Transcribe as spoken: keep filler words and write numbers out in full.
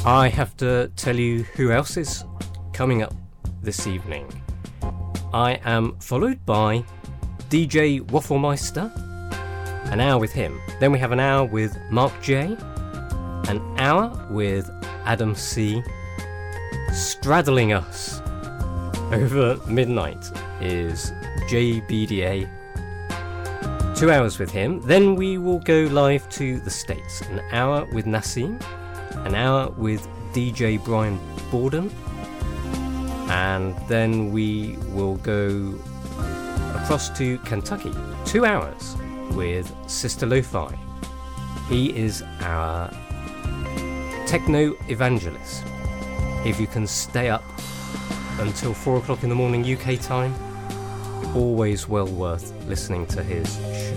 I have to tell you who else is coming up this evening. I am followed by D J Wafflemeister, an hour with him. Then we have an hour with Mark J, an hour with Adam C. Straddling us over midnight is J B D A. Two hours with him. Then we will go live to the States. An hour with Nassim, an hour with D J Brian Borden, and then we will go across to Kentucky. Two hours with Sister Lo-Fi. He is our techno evangelist. If you can stay up until four o'clock in the morning U K time, always well worth listening to his show.